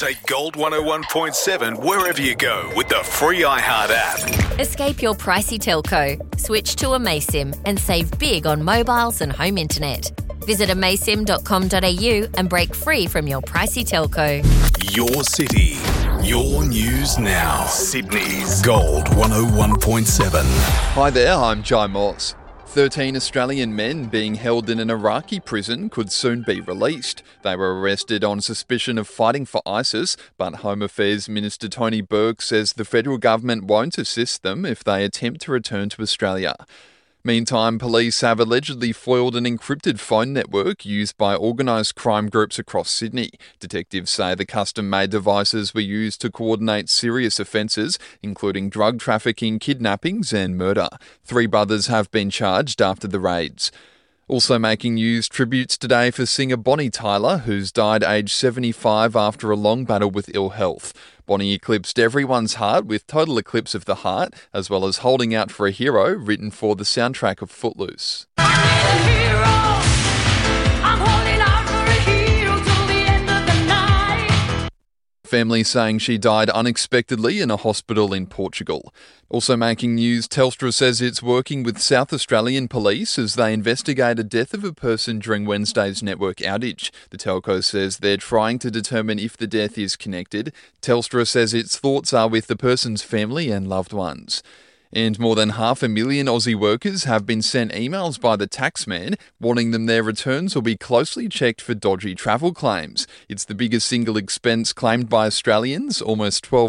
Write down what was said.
Take Gold 101.7 wherever you go with the free iHeart app. Escape your pricey telco. Switch to Amaysim and save big on mobiles and home internet. Visit amaysim.com.au and break free from your pricey telco. Your city, your news now. Sydney's Gold 101.7. Hi there, I'm Jai Moss. 13 Australian men being held in an Iraqi prison could soon be released. They were arrested on suspicion of fighting for ISIS, but Home Affairs Minister Tony Burke says the federal government won't assist them if they attempt to return to Australia. Meantime, police have allegedly foiled an encrypted phone network used by organised crime groups across Sydney. Detectives say the custom-made devices were used to coordinate serious offences, including drug trafficking, kidnappings and murder. 3 brothers have been charged after the raids. Also making news, tributes today for singer Bonnie Tyler, who's died aged 75 after a long battle with ill health. Bonnie eclipsed everyone's heart with Total Eclipse of the Heart, as well as Holding Out for a Hero, written for the soundtrack of Footloose. Family saying she died unexpectedly in a hospital in Portugal. Also making news, Telstra says it's working with South Australian police as they investigate a death of a person during Wednesday's network outage. The telco says they're trying to determine if the death is connected. Telstra says its thoughts are with the person's family and loved ones. And more than 500,000 Aussie workers have been sent emails by the taxman warning them their returns will be closely checked for dodgy travel claims. It's the biggest single expense claimed by Australians, almost $12